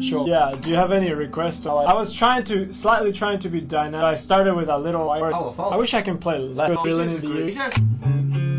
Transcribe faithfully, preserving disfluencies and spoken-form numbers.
Sure. Yeah, do you have any requests? I was trying to, slightly trying to be dynamic. I started with a little... Powerful. I wish I can play less. Jesus,